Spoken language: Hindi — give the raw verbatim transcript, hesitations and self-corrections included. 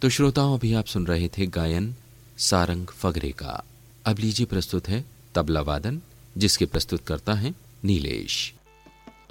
तो श्रोताओं, अभी आप सुन रहे थे गायन सारंग फगरे का। अब लीजिए प्रस्तुत है तबला वादन, जिसके प्रस्तुत करता है नीलेश।